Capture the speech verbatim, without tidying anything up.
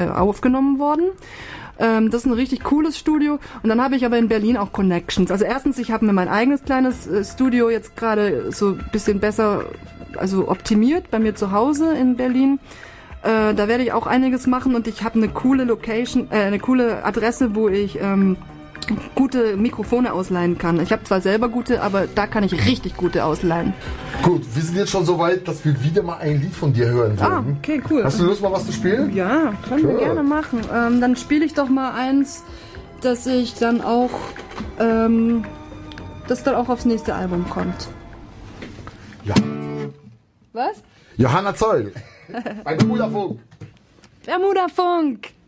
äh, aufgenommen worden. Ähm, das ist ein richtig cooles Studio. Und dann habe ich aber in Berlin auch Connections. Also erstens, ich habe mir mein eigenes kleines äh, Studio jetzt gerade so ein bisschen besser, also optimiert bei mir zu Hause in Berlin. Äh, da werde ich auch einiges machen und ich habe eine coole Location, äh, eine coole Adresse, wo ich ähm, gute Mikrofone ausleihen kann. Ich habe zwar selber gute, aber da kann ich richtig gute ausleihen. Gut, wir sind jetzt schon so weit, dass wir wieder mal ein Lied von dir hören wollen. Ah, okay, cool. Hast du Lust, mal was zu spielen? Ja, können wir Klar. gerne machen. Ähm, dann spiele ich doch mal eins, dass ich dann auch, ähm, das dann auch aufs nächste Album kommt. Ja. Was? Johanna Zoll. Ein Bermuda-Funk. Bermuda Funk.